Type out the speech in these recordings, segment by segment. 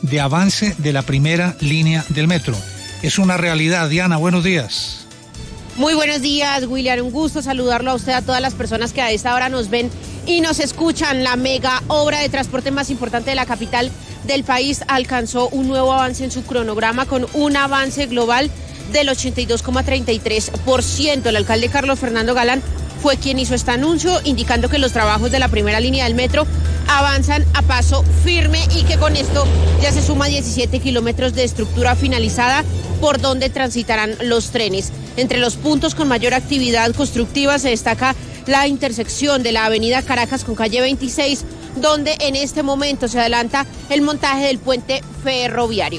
de avance de la primera línea del metro. Es una realidad. Diana, buenos días. Muy buenos días, William. Un gusto saludarlo a usted, a todas las personas que a esta hora nos ven y nos escuchan. La mega obra de transporte más importante de la capital del país alcanzó un nuevo avance en su cronograma con un avance global del 82,33%. El alcalde Carlos Fernando Galán fue quien hizo este anuncio, indicando que los trabajos de la primera línea del metro avanzan a paso firme y que con esto ya se suma 17 kilómetros de estructura finalizada por donde transitarán los trenes. Entre los puntos con mayor actividad constructiva se destaca la intersección de la avenida Caracas con calle 26, donde en este momento se adelanta el montaje del puente ferroviario.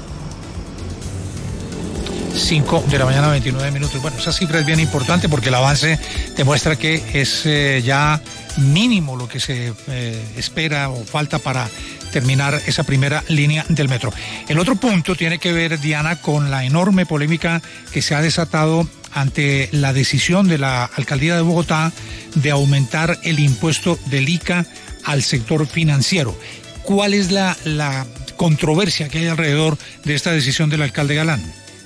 5 de la mañana, 29 minutos. Bueno, esa cifra es bien importante porque el avance demuestra que es ya mínimo lo que se espera o falta para terminar esa primera línea del metro. El otro punto tiene que ver, Diana, con la enorme polémica que se ha desatado ante la decisión de la alcaldía de Bogotá de aumentar el impuesto del ICA al sector financiero. ¿Cuál es la controversia que hay alrededor de esta decisión del alcalde Galán?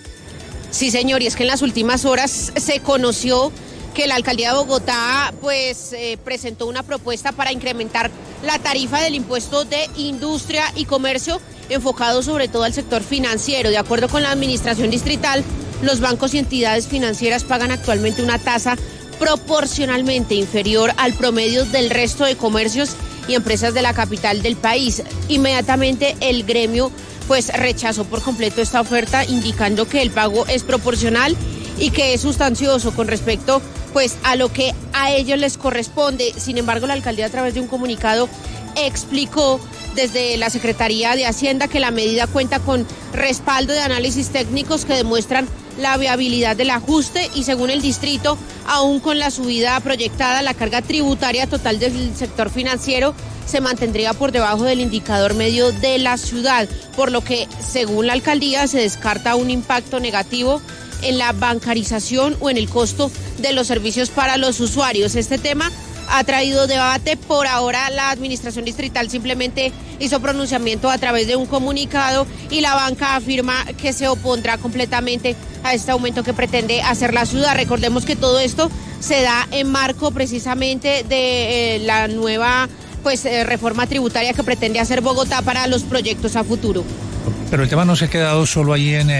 Sí, señor, y es que en las últimas horas se conoció que la alcaldía de Bogotá presentó una propuesta para incrementar la tarifa del impuesto de industria y comercio enfocado sobre todo al sector financiero. De acuerdo con la administración distrital, los bancos y entidades financieras pagan actualmente una tasa proporcionalmente inferior al promedio del resto de comercios y empresas de la capital del país. Inmediatamente el gremio rechazó por completo esta oferta, indicando que el pago es proporcional y que es sustancioso con respecto a lo que a ellos les corresponde. Sin embargo, la alcaldía, a través de un comunicado, explicó desde la Secretaría de Hacienda que la medida cuenta con respaldo de análisis técnicos que demuestran la viabilidad del ajuste y, según el distrito, aún con la subida proyectada, la carga tributaria total del sector financiero se mantendría por debajo del indicador medio de la ciudad, por lo que, según la alcaldía, se descarta un impacto negativo en la bancarización o en el costo de los servicios para los usuarios. Este tema ha traído debate. Por ahora la administración distrital simplemente hizo pronunciamiento a través de un comunicado y la banca afirma que se opondrá completamente a este aumento que pretende hacer la ciudad. Recordemos que todo esto se da en marco precisamente de la nueva reforma tributaria que pretende hacer Bogotá para los proyectos a futuro. Pero el tema no se ha quedado solo ahí en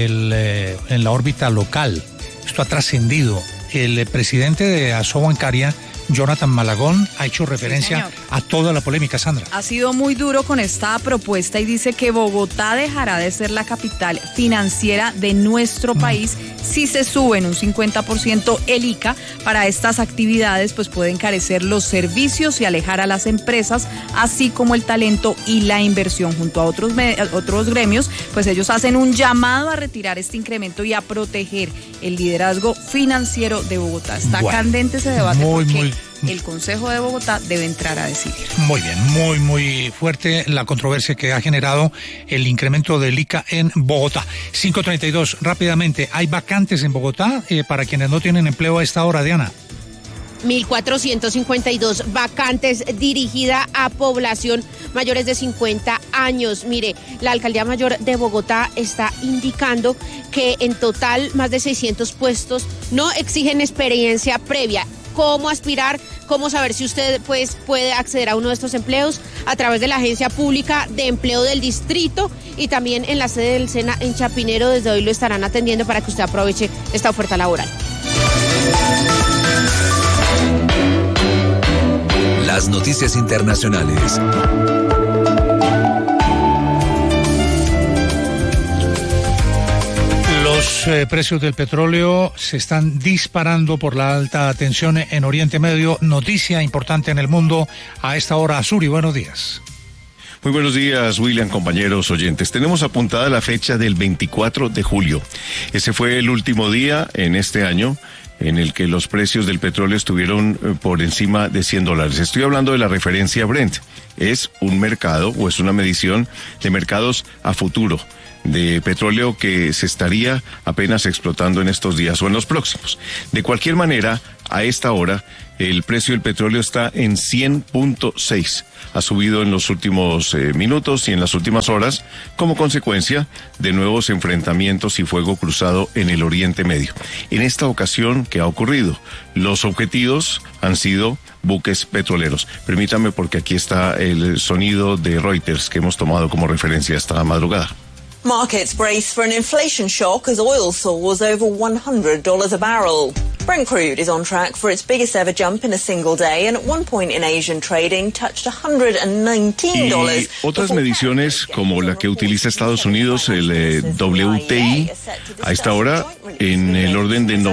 la órbita local. Esto ha trascendido. El presidente de Asobancaria, Jonathan Malagón, ha hecho referencia a toda la polémica, Sandra. Ha sido muy duro con esta propuesta y dice que Bogotá dejará de ser la capital financiera de nuestro país si se sube en un 50% el ICA. Para estas actividades puede encarecer los servicios y alejar a las empresas, así como el talento y la inversión. Junto a otros gremios, ellos hacen un llamado a retirar este incremento y a proteger el liderazgo financiero de Bogotá. Está candente ese debate porque el Consejo de Bogotá debe entrar a decidir. Muy bien, muy fuerte la controversia que ha generado el incremento del ICA en Bogotá. 5:32, rápidamente, ¿hay vacantes en Bogotá para quienes no tienen empleo a esta hora, Diana? 1.452 vacantes dirigida a población mayores de 50 años. Mire, la Alcaldía Mayor de Bogotá está indicando que en total más de 600 puestos no exigen experiencia previa. ¿Cómo aspirar? ¿Cómo saber si usted puede acceder a uno de estos empleos? A través de la Agencia Pública de Empleo del Distrito y también en la sede del SENA en Chapinero. Desde hoy lo estarán atendiendo para que usted aproveche esta oferta laboral. Las noticias internacionales. Los precios del petróleo se están disparando por la alta tensión en Oriente Medio. Noticia importante en el mundo a esta hora. Azuri, buenos días. Muy buenos días, William, compañeros oyentes. Tenemos apuntada la fecha del 24 de julio. Ese fue el último día en este año en el que los precios del petróleo estuvieron por encima de $100. Estoy hablando de la referencia Brent. es un mercado o es una medición de mercados a futuro, de petróleo que se estaría apenas explotando en estos días o en los próximos. De cualquier manera, a esta hora, el precio del petróleo está en 100.6. Ha subido en los últimos minutos y en las últimas horas como consecuencia de nuevos enfrentamientos y fuego cruzado en el Oriente Medio. En esta ocasión, ¿qué ha ocurrido? Los objetivos han sido buques petroleros. Permítame, porque aquí está el sonido de Reuters que hemos tomado como referencia esta madrugada. Markets brace for an inflation shock as oil soars over $100 a barrel. Brent crude is on track for its biggest ever jump in a single day, and at one point in Asian trading touched $119. Y otras mediciones como la que utiliza Estados Unidos, el WTI, a esta hora en el orden de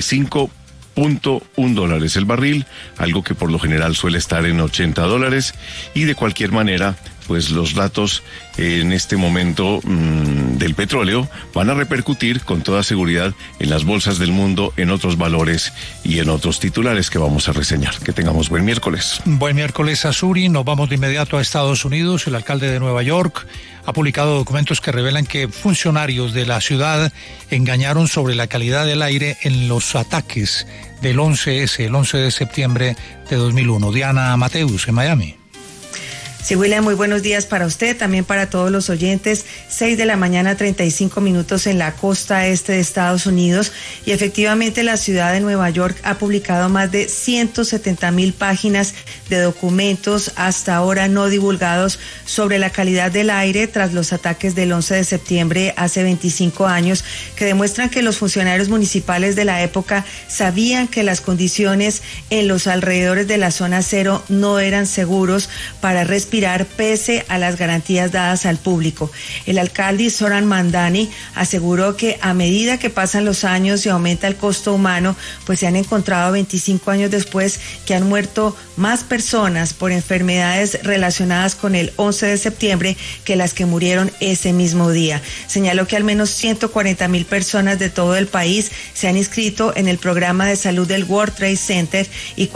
$95.1 el barril, algo que por lo general suele estar en $80, y de cualquier manera, pues los datos en este momento del petróleo van a repercutir con toda seguridad en las bolsas del mundo, en otros valores y en otros titulares que vamos a reseñar. Que tengamos buen miércoles. Buen miércoles, Azuri. Nos vamos de inmediato a Estados Unidos. El alcalde de Nueva York ha publicado documentos que revelan que funcionarios de la ciudad engañaron sobre la calidad del aire en los ataques del 11S, el 11 de septiembre de 2001. Diana Mateus, en Miami. Sí, William, muy buenos días para usted, también para todos los oyentes. 6 de la mañana, 35 minutos en la costa este de Estados Unidos. Y efectivamente la ciudad de Nueva York ha publicado más de 170,000 páginas de documentos hasta ahora no divulgados sobre la calidad del aire tras los ataques del 11 de septiembre hace 25 años, que demuestran que los funcionarios municipales de la época sabían que las condiciones en los alrededores de la zona cero no eran seguros para respirar pese a las garantías dadas al público. El alcalde Zoran Mamdani aseguró que a medida que pasan los años y aumenta el costo humano, pues se han encontrado 25 años después que han muerto más personas por enfermedades relacionadas con el 11 de septiembre que las que murieron ese mismo día. Señaló que al menos 140,000 personas de todo el país se han inscrito en el programa de salud del World Trade Center y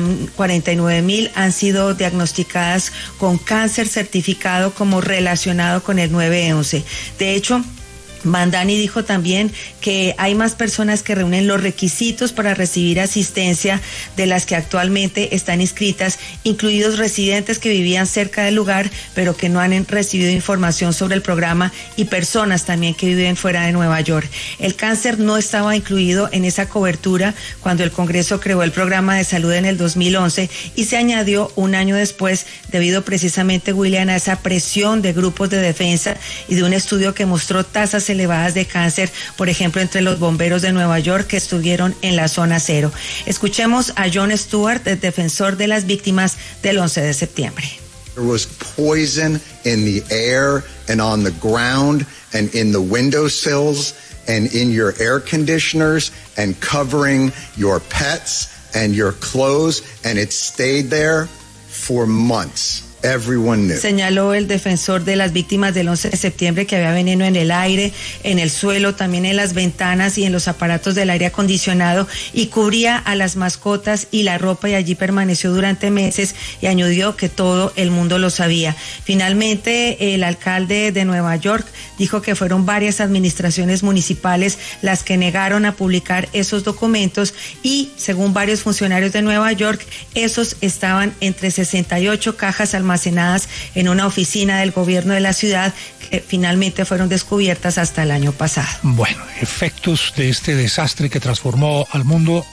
49,000 han sido diagnosticadas con cáncer certificado como relacionado con el 9/11. De hecho, Mamdani dijo también que hay más personas que reúnen los requisitos para recibir asistencia de las que actualmente están inscritas, incluidos residentes que vivían cerca del lugar pero que no han recibido información sobre el programa y personas también que viven fuera de Nueva York. El cáncer no estaba incluido en esa cobertura cuando el Congreso creó el programa de salud en el 2011 y se añadió un año después debido precisamente, William, a esa presión de grupos de defensa y de un estudio que mostró tasas elevadas de cáncer, por ejemplo, entre los bomberos de Nueva York que estuvieron en la zona cero. Escuchemos a Jon Stewart, el defensor de las víctimas del 11 de septiembre. There was poison in the air and on the ground and in the windowsills and in your air conditioners and covering your pets and your clothes, and it stayed there for months. Everyone knew. Señaló el defensor de las víctimas del 11 de septiembre que había veneno en el aire, en el suelo, también en las ventanas y en los aparatos del aire acondicionado, y cubría a las mascotas y la ropa, y allí permaneció durante meses, y añadió que todo el mundo lo sabía. Finalmente, el alcalde de Nueva York dijo que fueron varias administraciones municipales las que negaron a publicar esos documentos y, según varios funcionarios de Nueva York, esos estaban entre 68 cajas almacenadas en una oficina del gobierno de la ciudad que finalmente fueron descubiertas hasta el año pasado. Bueno, efectos de este desastre que transformó al mundo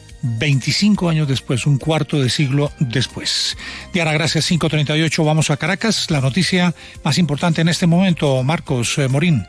25 años después, un cuarto de siglo después. Diana, gracias. 5:38, vamos a Caracas. La noticia más importante en este momento, Marcos Morín.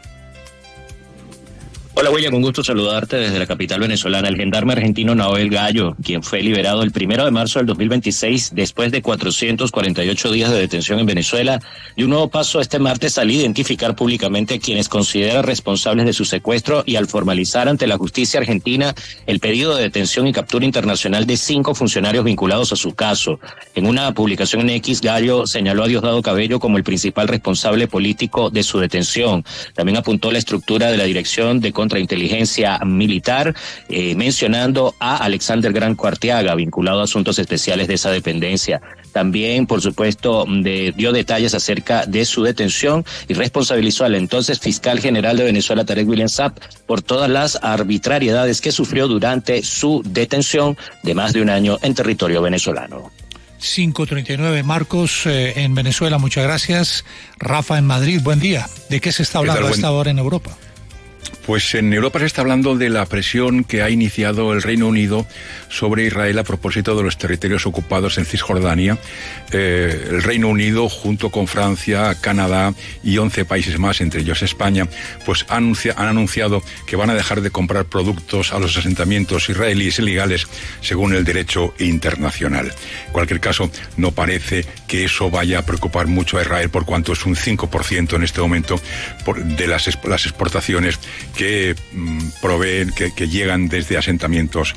Hola William, un gusto saludarte desde la capital venezolana. El gendarme argentino Nahuel Gallo, quien fue liberado el 1 de marzo del 2026 después de 448 días de detención en Venezuela, dio un nuevo paso este martes al identificar públicamente a quienes considera responsables de su secuestro y al formalizar ante la justicia argentina el pedido de detención y captura internacional de 5 funcionarios vinculados a su caso. En una publicación en X, Gallo señaló a Diosdado Cabello como el principal responsable político de su detención. También apuntó la estructura de la Dirección de contrainteligencia militar, mencionando a Alexander Granco Arteaga, vinculado a asuntos especiales de esa dependencia. También, por supuesto, dio detalles acerca de su detención y responsabilizó al entonces fiscal general de Venezuela, Tarek William Saab, por todas las arbitrariedades que sufrió durante su detención de más de un año en territorio venezolano. 5:39, Marcos, en Venezuela, muchas gracias. Rafa, en Madrid, buen día. ¿De qué se está hablando a esta hora en Europa? Pues en Europa se está hablando de la presión que ha iniciado el Reino Unido sobre Israel a propósito de los territorios ocupados en Cisjordania. El Reino Unido, junto con Francia, Canadá y 11 países más, entre ellos España, pues han anunciado que van a dejar de comprar productos a los asentamientos israelíes ilegales según el derecho internacional. En cualquier caso, no parece que eso vaya a preocupar mucho a Israel, por cuanto es un 5% en este momento de las exportaciones que proveen, que llegan desde asentamientos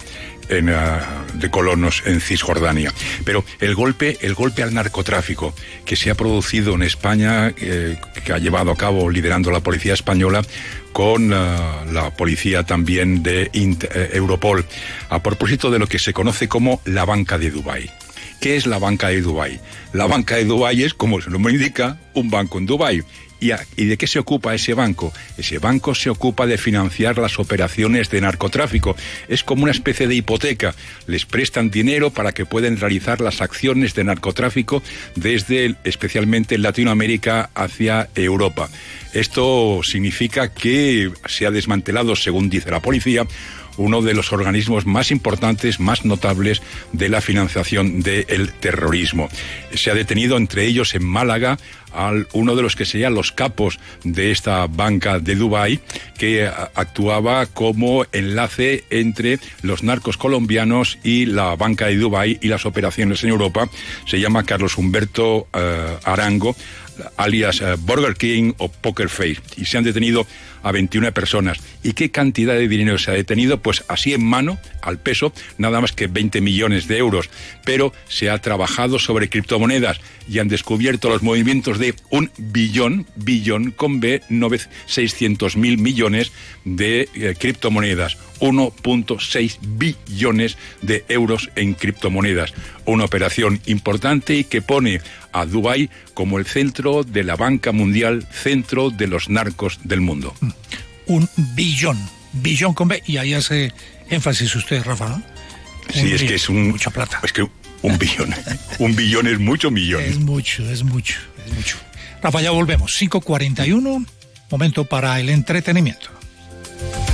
de colonos en Cisjordania. Pero el golpe al narcotráfico que se ha producido en España, que ha llevado a cabo liderando la policía española con la policía también de Europol, a propósito de lo que se conoce como la banca de Dubái. ¿Qué es la banca de Dubái? La banca de Dubái es, como su nombre indica, un banco en Dubái. ¿Y de qué se ocupa ese banco? Ese banco se ocupa de financiar las operaciones de narcotráfico. Es como una especie de hipoteca. Les prestan dinero para que puedan realizar las acciones de narcotráfico desde, especialmente, Latinoamérica hacia Europa. Esto significa que se ha desmantelado, según dice la policía, uno de los organismos más importantes, más notables de la financiación del terrorismo. Se ha detenido, entre ellos en Málaga, uno de los que serían los capos de esta banca de Dubái, que actuaba como enlace entre los narcos colombianos y la banca de Dubái y las operaciones en Europa. Se llama Carlos Humberto Arango, alias Burger King o Poker Face, y se han detenido a 21 personas. ¿Y qué cantidad de dinero se ha detenido? Pues así en mano, al peso, nada más que 20 millones de euros. Pero se ha trabajado sobre criptomonedas y han descubierto los movimientos de un billón con B, 600.000 millones de criptomonedas. 1.6 billones de euros en criptomonedas. Una operación importante y que pone a Dubái como el centro de la banca mundial, centro de los narcos del mundo. Un billón con B, y ahí hace énfasis usted, Rafa, ¿no? Sí, es que es mucha plata. Es que un billón es mucho millón. Es mucho. Rafa, ya volvemos. 5:41, momento para el entretenimiento.